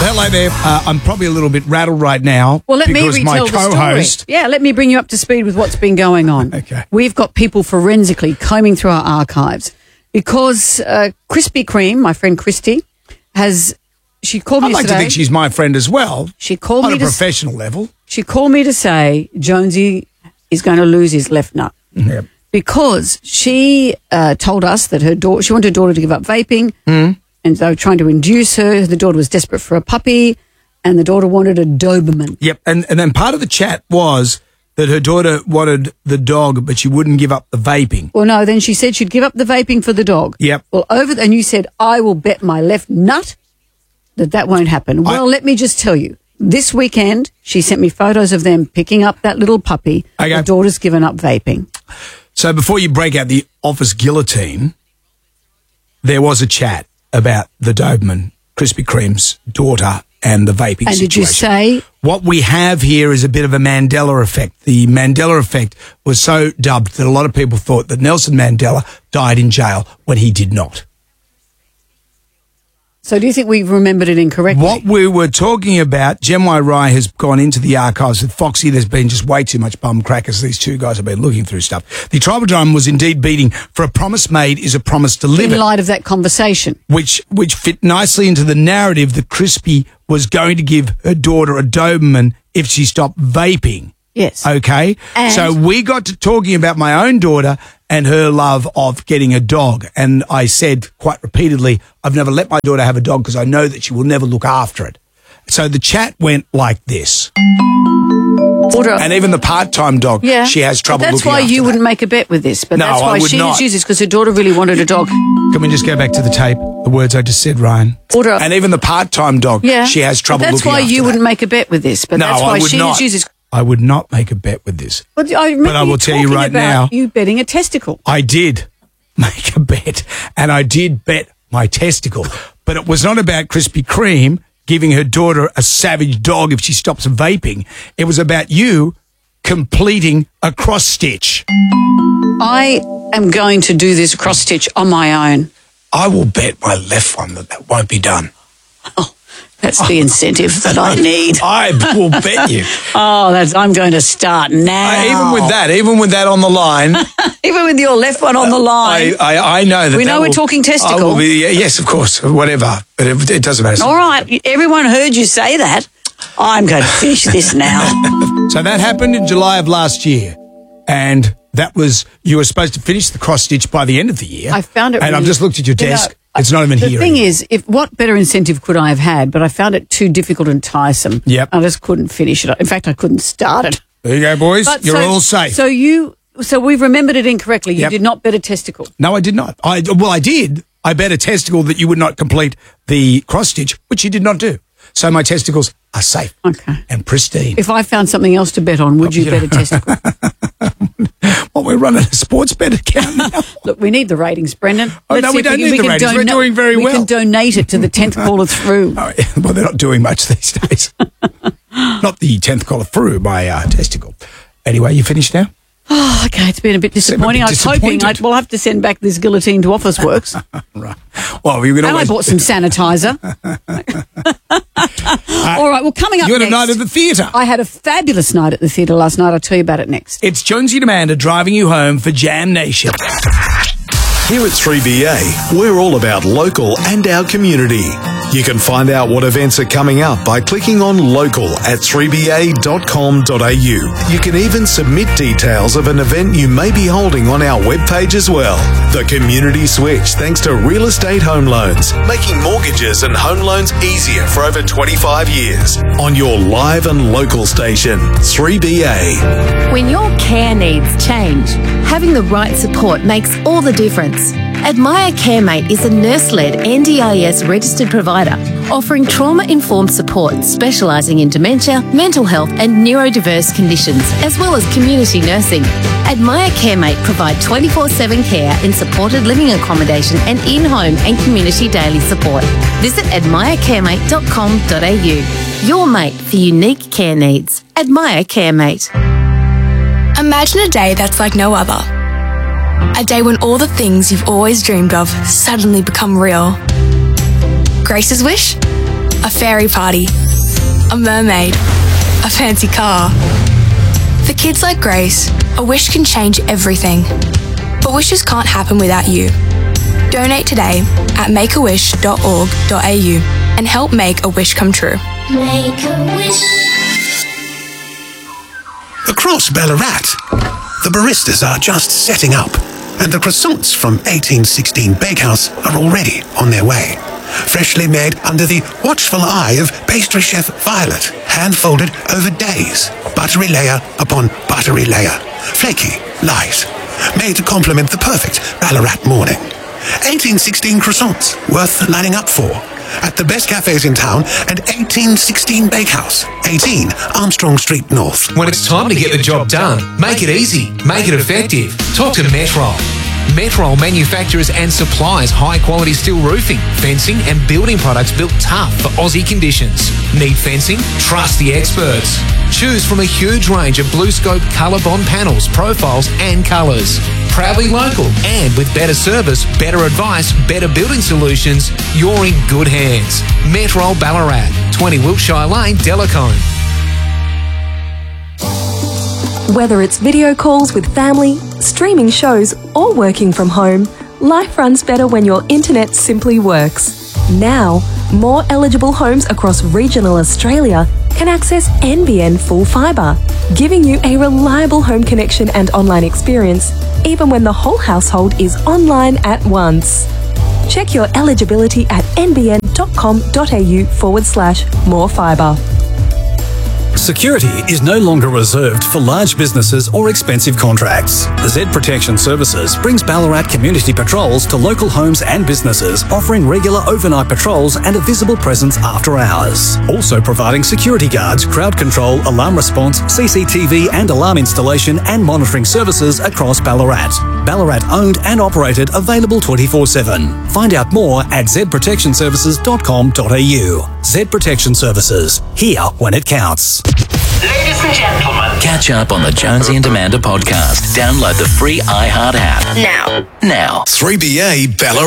hello there. I'm probably a little bit rattled right now. Well, let me because retell my the co-host, story. Yeah, let me bring you up to speed with what's been going on. Okay. We've got people forensically combing through our archives because Krispy Kreme, my friend Christy, she called me I'd like today. to think she's my friend as well. She called on me a professional level. She called me to say Jonesy is going to lose his left nut. Yep. Because she told us that she wanted her daughter to give up vaping, and they were trying to induce her. The daughter was desperate for a puppy, and the daughter wanted a Doberman. Yep, and then part of the chat was that her daughter wanted the dog, but she wouldn't give up the vaping. Well, no, then she said she'd give up the vaping for the dog. Yep. Well, and you said, I will bet my left nut that won't happen. Well, let me just tell you, this weekend, she sent me photos of them picking up that little puppy. Okay. The daughter's given up vaping. So before you break out the office guillotine, there was a chat about the Doberman, Krispy Kreme's daughter, and the vaping And situation. did you say? What we have here is a bit of a Mandela effect. The Mandela effect was so dubbed that a lot of people thought that Nelson Mandela died in jail when he did not. So do you think we've remembered it incorrectly? What we were talking about, Jem Rai has gone into the archives with Foxy. There's been just way too much bum crackers. These two guys have been looking through stuff. The tribal drum was indeed beating, for a promise made is a promise delivered. In light of that conversation. Which fit nicely into the narrative that Crispy was going to give her daughter a Doberman if she stopped vaping. Yes. Okay? And? So we got to talking about my own daughter and her love of getting a dog. And I said quite repeatedly, I've never let my daughter have a dog because I know that she will never look after it. So the chat went like this. And even the part-time dog, she has trouble looking after. That's why you wouldn't make a bet with this. But No, that's why I would she not. chooses, because her daughter really wanted a dog. Can we just go back to the tape? The words I just said, Ryan. And even the part-time dog, she has trouble looking after. That's why you wouldn't make a bet with this. But No, that's I why would she not. chooses. I would not make a bet with this. But I will tell you right now, you betting a testicle. I did make a bet, and I did bet my testicle. But it was not about Krispy Kreme giving her daughter a savage dog if she stops vaping. It was about you completing a cross-stitch. I am going to do this cross-stitch on my own. I will bet my left one that won't be done. Oh, that's the incentive that I need. I will bet you. I'm going to start now. Even with that on the line. Even with your left one on the line. I know that. We know we're talking testicle. Yes, of course, whatever. But it doesn't matter. All right, everyone heard you say that. I'm going to finish this now. So that happened in July of last year. And that was, you were supposed to finish the cross-stitch by the end of the year. I found it And I've just looked at your desk. It's not even here. The thing is, what better incentive could I have had? But I found it too difficult and tiresome. Yep. I just couldn't finish it. In fact, I couldn't start it. There you go, boys. You're all safe. So we've remembered it incorrectly. You did not bet a testicle. No, I did not. I did. I bet a testicle that you would not complete the cross-stitch, which you did not do. So my testicles are safe and pristine. If I found something else to bet on, would you bet a testicle? Well, we're running a sports bet account now. Look, we need the ratings, Brendan. Oh, no, we don't need the ratings. We're doing very well. We can donate it to the 10th caller through. Oh, yeah. Well, they're not doing much these days. Not the 10th caller through, my testicle. Anyway, you finished now? Oh, okay. It's been a bit disappointing. I was hoping we'll have to send back this guillotine to Officeworks. Right. Well, we can and I bought some sanitizer. All right. Well, coming up You had next, a night at the theatre. I had a fabulous night at the theatre last night. I'll tell you about it next. It's Jonesy and Amanda driving you home for Jam Nation. Here at 3BA, we're all about local and our community. You can find out what events are coming up by clicking on local at 3ba.com.au. You can even submit details of an event you may be holding on our webpage as well. The Community Switch, thanks to Real Estate Home Loans, making mortgages and home loans easier for over 25 years. On your live and local station, 3BA. When your care needs change, having the right support makes all the difference. Admire CareMate is a nurse-led NDIS registered provider offering trauma-informed support specialising in dementia, mental health and neurodiverse conditions, as well as community nursing. Admire CareMate provide 24/7 care in supported living accommodation and in-home and community daily support. Visit admirecaremate.com.au. Your mate for unique care needs. Admire CareMate. Imagine a day that's like no other. A day when all the things you've always dreamed of suddenly become real. Grace's wish? a fairy party, a mermaid, a fancy car. For kids like Grace, a wish can change everything. But wishes can't happen without you. Donate today at makeawish.org.au and help make a wish come true. Make a wish. Across Ballarat, the baristas are just setting up, and the croissants from 1816 Bakehouse are already on their way. Freshly made under the watchful eye of pastry chef Violet, hand-folded over days, buttery layer upon buttery layer, flaky, light, made to complement the perfect Ballarat morning. 1816 croissants, worth lining up for, at the best cafes in town and 1816 Bakehouse, 18 Armstrong Street North. When it's time to get the job done, make it easy, make it effective. Talk to Metrol. Metrol manufactures and supplies high-quality steel roofing, fencing and building products built tough for Aussie conditions. Need fencing? Trust the experts. Choose from a huge range of BlueScope ColourBond panels, profiles and colours. Proudly local and with better service, better advice, better building solutions, you're in good hands. Metrol Ballarat, 20 Wiltshire Lane, Delacombe. Whether it's video calls with family, streaming shows, or working from home, life runs better when your internet simply works. Now, more eligible homes across regional Australia can access NBN Full Fibre, giving you a reliable home connection and online experience, even when the whole household is online at once. Check your eligibility at nbn.com.au/morefibre. Security is no longer reserved for large businesses or expensive contracts. Z Protection Services brings Ballarat community patrols to local homes and businesses, offering regular overnight patrols and a visible presence after hours. Also providing security guards, crowd control, alarm response, CCTV and alarm installation and monitoring services across Ballarat. Ballarat owned and operated, available 24/7. Find out more at zprotectionservices.com.au. Z Protection Services, here when it counts. Ladies and gentlemen, catch up on the Jonesy and Amanda podcast. Download the free iHeart app. Now. 3BA Ballarat.